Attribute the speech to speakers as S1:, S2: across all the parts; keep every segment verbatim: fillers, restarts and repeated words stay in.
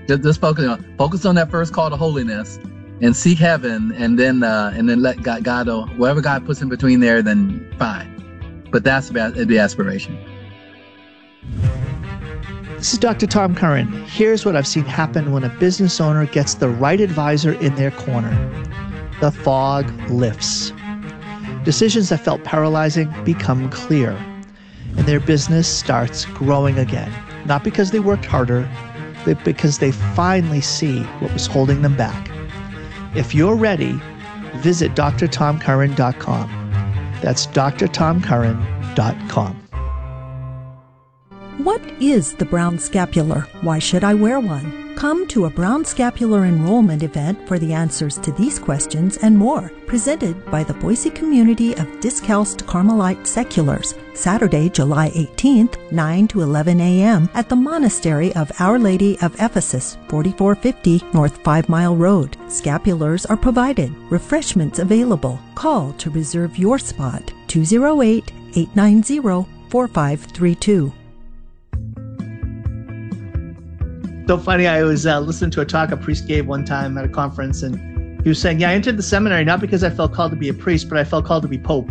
S1: Just, just focus on focus on that first call to holiness, and seek heaven, and then uh, and then let God, God uh, whatever God puts in between there, then fine. But that's about the aspiration.
S2: This is Doctor Tom Curran. Here's what I've seen happen when a business owner gets the right advisor in their corner. The fog lifts. Decisions that felt paralyzing become clear, and their business starts growing again. Not because they worked harder, but because they finally see what was holding them back. If you're ready, visit D R tom curran dot com. That's D R tom curran dot com.
S3: What is the Brown Scapular? Why should I wear one? Come to a Brown Scapular enrollment event for the answers to these questions and more, presented by the Boise community of Discalced Carmelite Seculars, Saturday, July eighteenth, nine to eleven a.m. at the Monastery of Our Lady of Ephesus, forty-four fifty North Five Mile Road. Scapulars are provided. Refreshments available. Call to reserve your spot, two oh eight, eight nine zero, four five three two.
S2: So funny, I was uh, listening to a talk a priest gave one time at a conference, and he was saying, yeah, I entered the seminary not because I felt called to be a priest, but I felt called to be pope.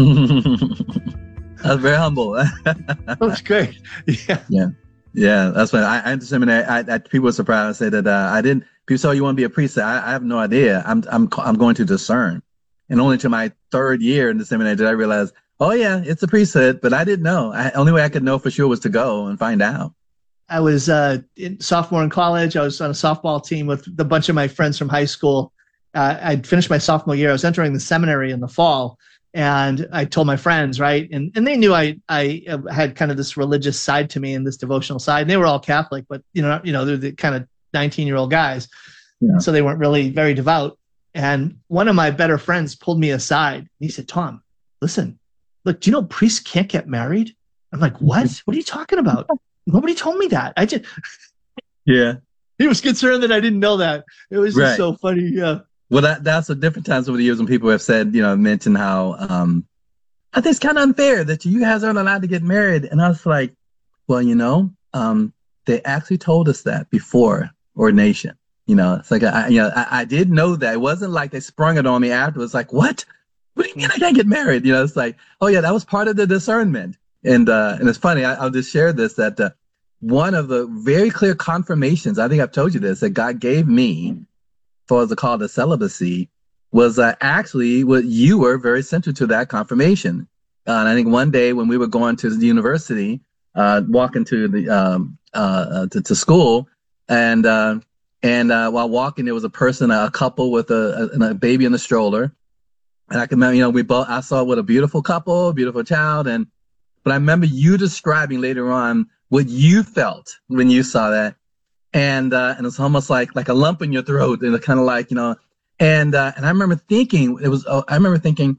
S1: That's very humble.
S2: That was great. Yeah.
S1: Yeah. Yeah. That's why I, I entered seminary. I, I, people were surprised. I say that uh, I didn't, people say, oh, you want to be a priest? I, I have no idea. I'm, I'm, I'm going to discern. And only to my third year in the seminary did I realize, oh yeah, it's a priesthood, but I didn't know. I, only way I could know for sure was to go and find out.
S2: I was uh, in sophomore in college. I was on a softball team with a bunch of my friends from high school. Uh, I'd finished my sophomore year. I was entering the seminary in the fall, and I told my friends, right? And and they knew I I had kind of this religious side to me and this devotional side. And they were all Catholic, but you know, you know, they're the kind of nineteen-year-old guys, yeah. So they weren't really very devout. And one of my better friends pulled me aside. And he said, "Tom, listen, look, do you know priests can't get married?" I'm like, "What? What are you talking about?" Nobody told me that. I just,
S1: yeah.
S2: He was concerned that I didn't know that. It was just right. So funny. Yeah.
S1: Well, that that's a different times over the years when people have said, you know, mentioned how um, I think it's kind of unfair that you guys aren't allowed to get married. And I was like, well, you know, um, they actually told us that before ordination. You know, it's like I, you know, I, I did know that. It wasn't like they sprung it on me afterwards. Like, what? What do you mean I can't get married? You know, it's like, oh yeah, that was part of the discernment. And uh, and it's funny, I, I'll just share this, that uh, one of the very clear confirmations, I think I've told you this, that God gave me for the call to celibacy was uh, actually what you were very central to that confirmation. Uh, and I think one day when we were going to the university, uh, walking to the um, uh, uh, to, to school, and uh, and uh, while walking, there was a person, a couple with a, a, a baby in the stroller. And I can remember, you know, we both, I saw what a beautiful couple, beautiful child, and but I remember you describing later on what you felt when you saw that. And uh, and it's almost like like a lump in your throat, and kind of like, you know, and uh, and I remember thinking, it was, uh, I remember thinking,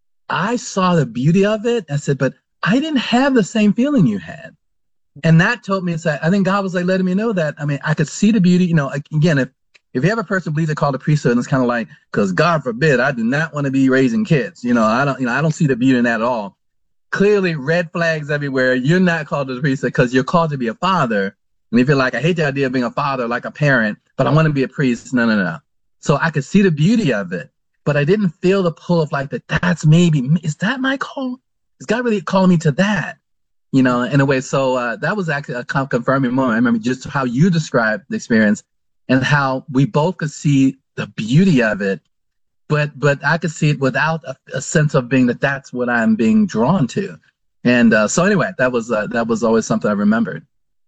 S1: I saw the beauty of it. I said, but I didn't have the same feeling you had. And that told me, it's like, I think God was like letting me know that, I mean, I could see the beauty, you know, like, again, if, if you have a person who believes they're called a priesthood, and it's kind of like, because God forbid, I do not want to be raising kids. You know, I don't, you know, I don't see the beauty in that at all. Clearly red flags everywhere. You're not called to the priesthood because you're called to be a father. And if you're like, I hate the idea of being a father, like a parent, but I want to be a priest. No, no, no. So I could see the beauty of it, but I didn't feel the pull of like that. That's maybe, is that my call? Is God really calling me to that? You know, in a way. So uh, that was actually a confirming moment. I remember just how you described the experience and how we both could see the beauty of it. But but I could see it without a, a sense of being that that's what I'm being drawn to. And uh, so anyway, that was uh, that was always something I remembered.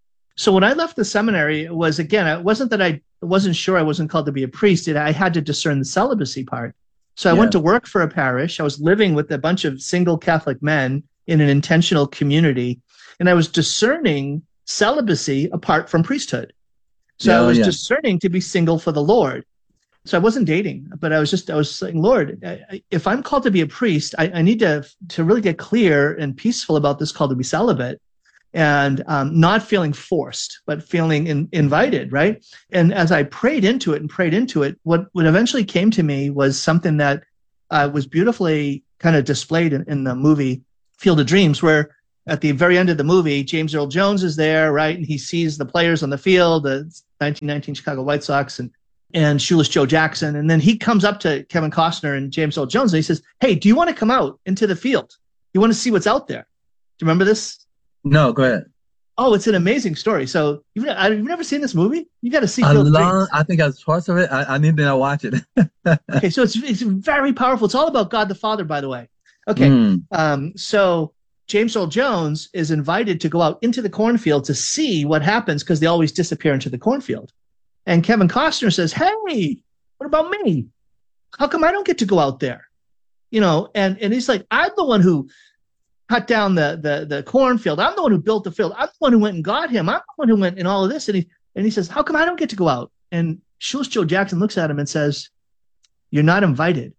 S2: So when I left the seminary, it was, again, it wasn't that I wasn't sure I wasn't called to be a priest. It, I had to discern the celibacy part. So I yeah. went to work for a parish. I was living with a bunch of single Catholic men in an intentional community. And I was discerning celibacy apart from priesthood. So yeah, I was yeah. discerning to be single for the Lord. So I wasn't dating, but I was just, I was saying, Lord, if I'm called to be a priest, I, I need to, to really get clear and peaceful about this call to be celibate, and um, not feeling forced, but feeling in, invited, right? And as I prayed into it and prayed into it, what, what eventually came to me was something that uh, was beautifully kind of displayed in, in the movie Field of Dreams, where at the very end of the movie, James Earl Jones is there, right? And he sees the players on the field, the nineteen nineteen Chicago White Sox and, and Shoeless Joe Jackson. And then he comes up to Kevin Costner and James Earl Jones and he says, hey, do you want to come out into the field? You want to see what's out there? Do you remember this?
S1: No, go ahead.
S2: Oh, it's an amazing story. So you've, you've never seen this movie? You got to see
S1: I,
S2: Field of
S1: long,
S2: Dreams.
S1: I think I was parts of it. I, I need to now watch it.
S2: Okay, so it's it's very powerful. It's all about God the Father, by the way. Okay,
S1: Mm.
S2: um, so James Earl Jones is invited to go out into the cornfield to see what happens because they always disappear into the cornfield. And Kevin Costner says, hey, what about me? How come I don't get to go out there? You know, and, and he's like, I'm the one who cut down the, the, the cornfield. I'm the one who built the field. I'm the one who went and got him. I'm the one who went in all of this. And he, and he says, how come I don't get to go out? And Shoeless Joe Jackson looks at him and says, you're not invited.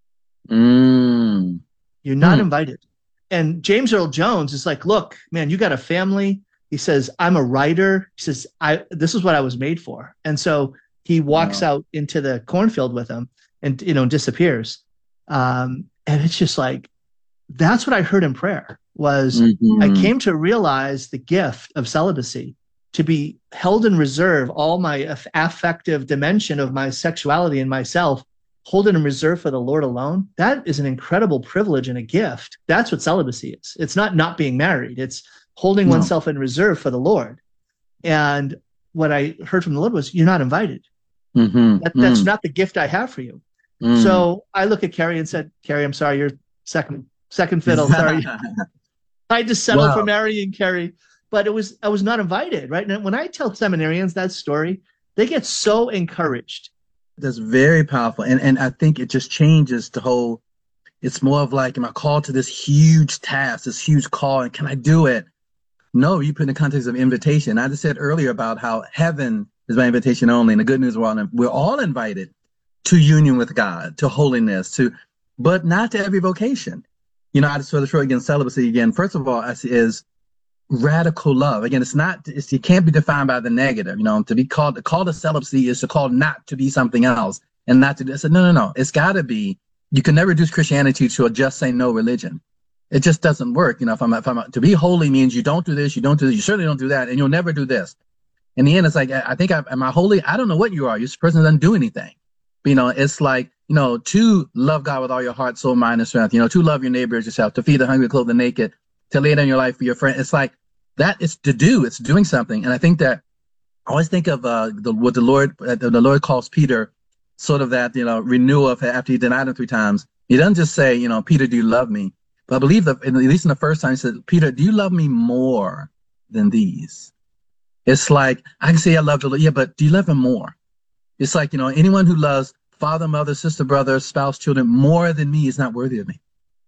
S1: Mm.
S2: You're not
S1: Hmm.
S2: invited. And James Earl Jones is like, look, man, you got a family. He says, I'm a writer. He says, I, this is what I was made for. And so he walks
S1: Wow.
S2: out into the cornfield with him and, you know, disappears. Um, and it's just like, that's what I heard in prayer was
S1: Mhm.
S2: I came to realize the gift of celibacy, to be held in reserve, all my aff- affective dimension of my sexuality and myself, hold it in reserve for the Lord alone. That is an incredible privilege and a gift. That's what celibacy is. It's not not being married. It's holding
S1: No.
S2: oneself in reserve for the Lord. And what I heard from the Lord was, you're not invited.
S1: Mhm.
S2: That, that's
S1: Mm.
S2: not the gift I have for you.
S1: Mm.
S2: So I look at Carrie and said, Carrie, I'm sorry, you're second second fiddle. Sorry. I had to settle
S1: Wow.
S2: for marrying Carrie, but it was I was not invited, right? And when I tell seminarians that story, they get so encouraged.
S1: That's very powerful. And and I think it just changes the whole, it's more of like, am I called to this huge task, this huge call, and can I do it? No, you put in the context of invitation. I just said earlier about how heaven is by invitation only, and the good news we're all, we're all invited to union with God, to holiness, to, but not to every vocation. You know, I just sort of throw again celibacy again. First of all, is radical love. Again, it's not, it's, it can't be defined by the negative. You know, to be called, to call to celibacy is to call not to be something else and not to, I said, no, no, no. It's got to be, you can never reduce Christianity to a just say no religion. It just doesn't work. You know, if I'm, if I'm, to be holy means you don't do this, you don't do this, you certainly don't do that, and you'll never do this. In the end, it's like, I, I think, I, am I holy? I don't know what you are. You're this person that doesn't do anything. But, you know, it's like, you know, to love God with all your heart, soul, mind, and strength, you know, to love your neighbor as yourself, to feed the hungry, clothe the naked, to lay down your life for your friend. It's like, that is to do, it's doing something. And I think that, I always think of uh, the, what the Lord, uh, the Lord calls Peter, sort of that, you know, renewal of after he denied him three times. He doesn't just say, you know, Peter, do you love me? But I believe that, at least in the first time, he said, Peter, do you love me more than these? It's like, I can say I love the Lord, yeah, but do you love him more? It's like, you know, anyone who loves father, mother, sister, brother, spouse, children more than me is not worthy of me.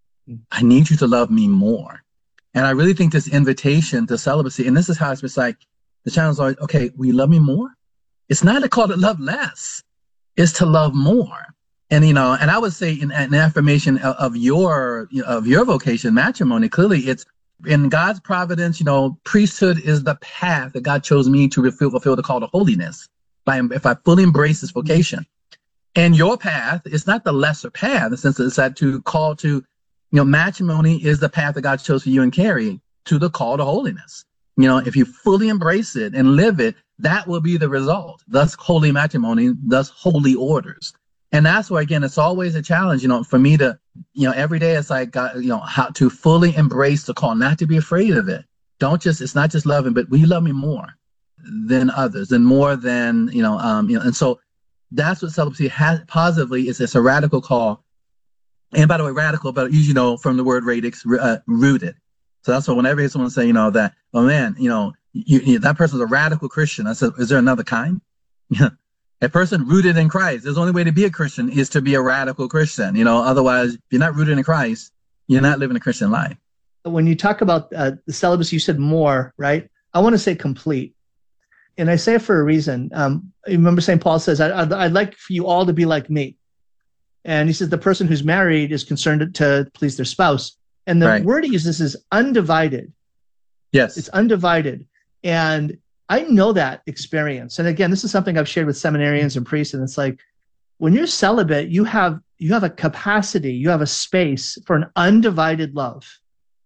S1: I need you to love me more. And I really think this invitation to celibacy, and this is how it's just like, the challenge is always, okay, will you love me more? It's not a call to love less. It's to love more. And, you know, and I would say in an affirmation of, of your, you know, of your vocation, matrimony, clearly it's in God's providence, you know, priesthood is the path that God chose me to fulfill, fulfill the call to holiness. By, if I fully embrace this vocation. And your path is not the lesser path, in the sense that it's that to call to, you know, matrimony is the path that God chose for you and Carrie to the call to holiness. You know, if you fully embrace it and live it, that will be the result. Thus, holy matrimony, thus holy orders. And that's why, again, it's always a challenge, you know, for me to, you know, every day it's like, God, you know, how to fully embrace the call, not to be afraid of it. Don't just, it's not just loving, but will you love me more than others and more than, you know, um, you know, and so that's what celibacy has positively is. It's a radical call. And by the way, radical, but you know, from the word radix, uh, rooted. So that's why whenever I hear someone say, you know, that, oh man, you know, you, you, that person's a radical Christian. I said, is there another kind? Yeah. A person rooted in Christ. There's the only way to be a Christian is to be a radical Christian. You know, otherwise, if you're not rooted in Christ, you're not living a Christian life.
S2: When you talk about uh, the celibacy, you said more, right? I want to say complete. And I say it for a reason. Um, you remember Saint Paul says, I, I'd, I'd like for you all to be like me. And he says the person who's married is concerned to please their spouse. And the
S1: Right.
S2: word he uses is undivided.
S1: Yes.
S2: It's undivided. And I know that experience. And again, this is something I've shared with seminarians and priests. And it's like, when you're celibate, you have you have a capacity, you have a space for an undivided love.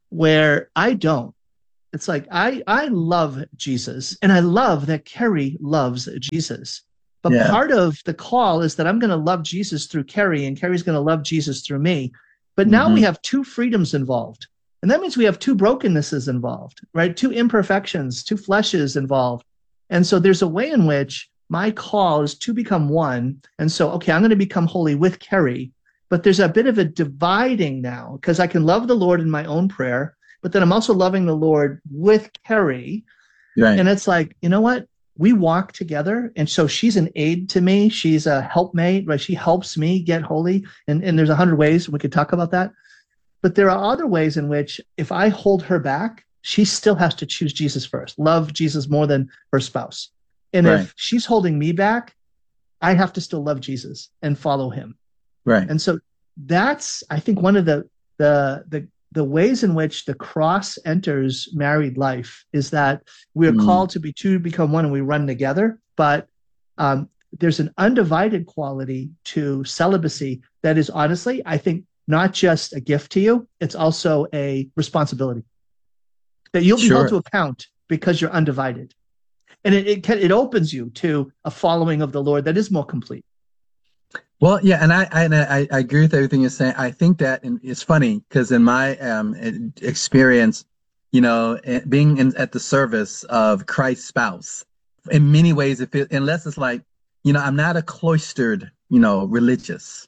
S2: where I don't. It's like, I, I love Jesus, and I love that Carrie loves Jesus. But yeah. part of the call is that I'm going to love Jesus through Carrie, and Carrie's going to love Jesus through me. But now mm-hmm. we have two freedoms involved. And that means we have two brokennesses involved, right? Two imperfections, two fleshes involved. And so there's a way in which my call is to become one. And so, okay, I'm going to become holy with Carrie, but there's a bit of a dividing now, because I can love the Lord in my own prayer, but then I'm also loving the Lord with Carrie. Right. And it's like, you know what? We walk together. And so she's an aid to me. She's a helpmate, right? She helps me get holy. And, and there's a hundred ways we could talk about that. But there are other ways in which if I hold her back, she still has to choose Jesus first, love Jesus more than her spouse. And right. if she's holding me back, I have to still love Jesus and follow him.
S1: Right.
S2: And so that's, I think, one of the the the the ways in which the cross enters married life is that we are mm. called to be two, become one, and we run together. But um, there's an undivided quality to celibacy that is, honestly, I think, not just a gift to you, it's also a responsibility that you'll be sure. held to account because you're undivided. And it, it, can, it opens you to a following of the Lord that is more complete.
S1: Well, yeah, and I I, I agree with everything you're saying. I think that and it's funny because in my um, experience, you know, being in, at the service of Christ's spouse, in many ways, if it, unless it's like, you know, I'm not a cloistered, you know, religious.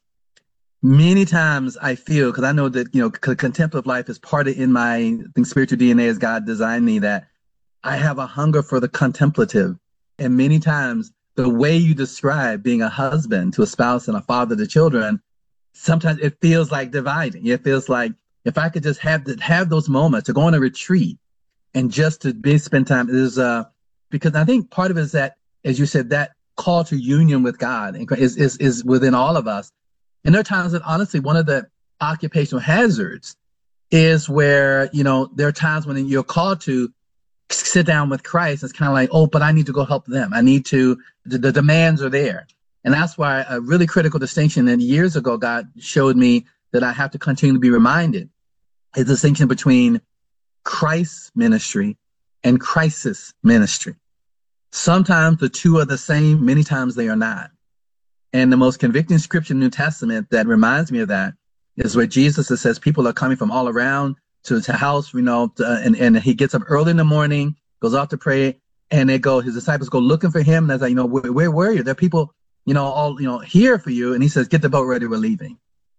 S1: Many times I feel, because I know that, you know, contemplative life is part of in my I think, spiritual D N A as God designed me, that I have a hunger for the contemplative. And many times the way you describe being a husband to a spouse and a father to children, sometimes it feels like dividing. It feels like if I could just have the, have those moments to go on a retreat and just to be spend time is uh because I think part of it is that, as you said, that call to union with God is is is within all of us. And there are times that, honestly, one of the occupational hazards is where, you know, there are times when you're called to sit down with Christ. It's kind of like, oh, but I need to go help them. I need to, the, the demands are there. And that's why a really critical distinction that years ago God showed me that I have to continue to be reminded is the distinction between Christ's ministry and crisis ministry. Sometimes the two are the same, many times they are not. And the most convicting scripture in the New Testament that reminds me of that is where Jesus says people are coming from all around to his house, you know, to, and, and he gets up early in the morning, goes off to pray, and they go, his disciples go looking for him. And they're like, you know, where, where were you? There are people, you know, all, you know, here for you. And he says, get the boat ready, we're leaving.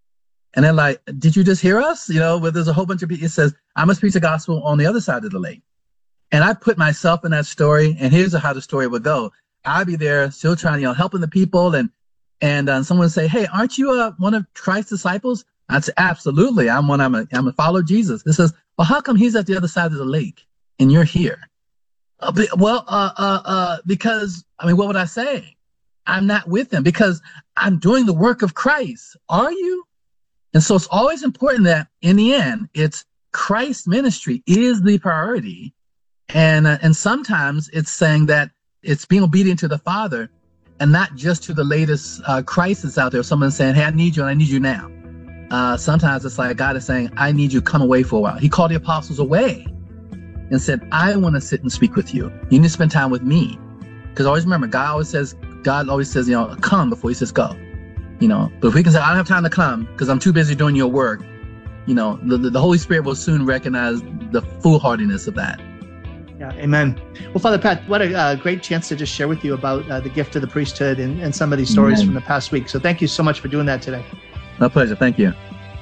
S1: And they're like, did you just hear us? You know, where there's a whole bunch of people, it says, I must preach the gospel on the other side of the lake. And I put myself in that story, and here's how the story would go. I'd be there still trying, you know, helping the people, and And uh, someone would say, hey, aren't you uh, one of Christ's disciples? I'd say, absolutely. I'm one. I'm a, I'm a follower of Jesus. It says, well, how come he's at the other side of the lake and you're here? Uh, but, well, uh, uh, uh, because, I mean, what would I say? I'm not with them because I'm doing the work of Christ. Are you? And so it's always important that in the end, it's Christ's ministry is the priority. And, uh, and sometimes it's saying that it's being obedient to the Father, and not just to the latest uh, crisis out there. Someone saying, hey, I need you and I need you now. Uh, sometimes it's like God is saying, I need you, come away for a while. He called the apostles away and said, I want to sit and speak with you. You need to spend time with me. Because always remember, God always says, God always says, you know, come before he says go. You know, but if we can say, I don't have time to come because I'm too busy doing your work, you know, the, the Holy Spirit will soon recognize the foolhardiness of that.
S2: Yeah, amen. Well, Father Pat, what a uh, great chance to just share with you about uh, the gift of the priesthood and, and some of these stories amen. From the past week. So thank you so much for doing that today.
S1: My pleasure. Thank you.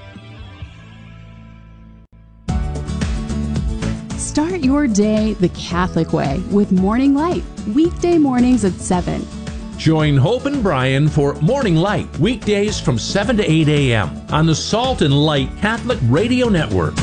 S4: Start your day the Catholic way with Morning Light, weekday mornings at seven.
S5: Join Hope and Brian for Morning Light, weekdays from seven to eight a.m. on the Salt and Light Catholic Radio Network.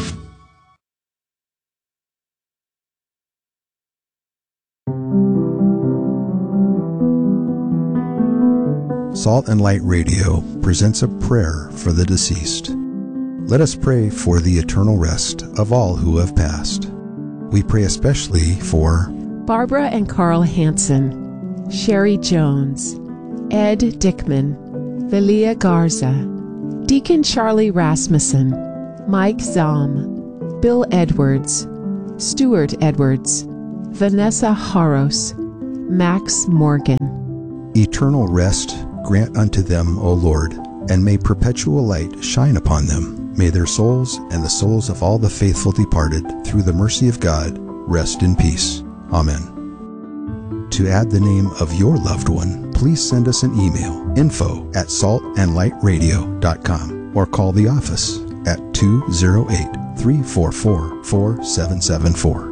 S6: Salt and Light Radio presents a prayer for the deceased. Let us pray for the eternal rest of all who have passed. We pray especially for
S4: Barbara and Carl Hansen, Sherry Jones, Ed Dickman, Velia Garza, Deacon Charlie Rasmussen, Mike Zahm, Bill Edwards, Stuart Edwards, Vanessa Haros, Max Morgan.
S6: Eternal rest grant unto them, O Lord, and may perpetual light shine upon them. May their souls and the souls of all the faithful departed, through the mercy of God, rest in peace. Amen. To add the name of your loved one, please send us an email, info at salt and light radio dot com, or call the office at two oh eight, three four four, four seven seven four.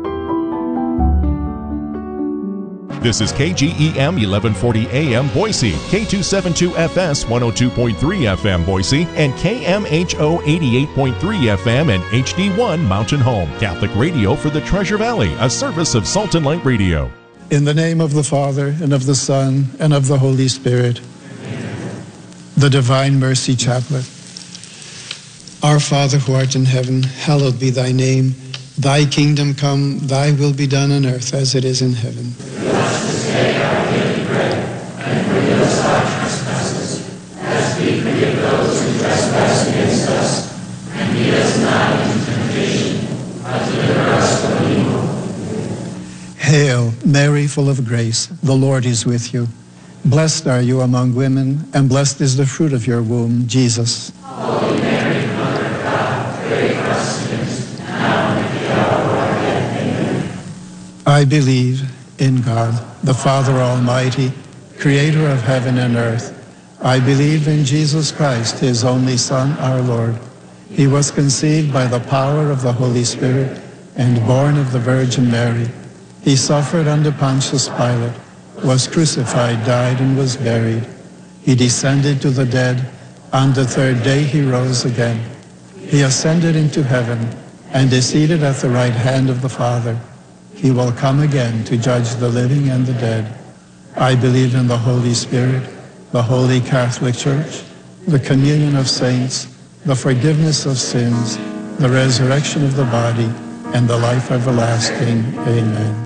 S7: This is K G E M eleven forty A M Boise, K two seventy-two F S one oh two point three F M Boise, and K M H O eighty-eight point three F M and H D one Mountain Home. Catholic radio for the Treasure Valley, a service of Salt and Light Radio.
S8: In the name of the Father, and of the Son, and of the Holy Spirit. Amen. The Divine Mercy Chaplet. Our Father who art in heaven, hallowed be thy name. Thy kingdom come, thy will be done on earth as it is in heaven.
S9: Give us this day our daily bread, and forgive us our trespasses, as we forgive those who trespass against us. And lead us not into temptation, but deliver us from evil.
S8: Hail, Mary, full of grace, the Lord is with you. Blessed are you among women, and blessed is the fruit of your womb, Jesus.
S9: Holy Mary, Mother of God, pray for us sinners, now and at the hour of our death. Amen.
S8: I believe in God, the Father Almighty, creator of heaven and earth. I believe in Jesus Christ, his only Son, our Lord. He was conceived by the power of the Holy Spirit and born of the Virgin Mary. He suffered under Pontius Pilate, was crucified, died, and was buried. He descended to the dead. On the third day he rose again. He ascended into heaven and is seated at the right hand of the Father. He will come again to judge the living and the dead. I believe in the Holy Spirit, the Holy Catholic Church, the communion of saints, the forgiveness of sins, the resurrection of the body, and the life everlasting. Amen.